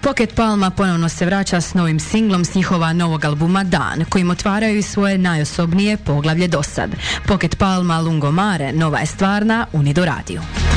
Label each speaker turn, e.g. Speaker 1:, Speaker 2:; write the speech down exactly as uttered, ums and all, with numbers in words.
Speaker 1: Pocket Palma ponovno se vraća s novim singlom s njihova novog albuma Dan, kojim otvaraju i svoje najosobnije poglavlje dosad. Pocket Palma Lungomare, nova je stvar na Unido radiju.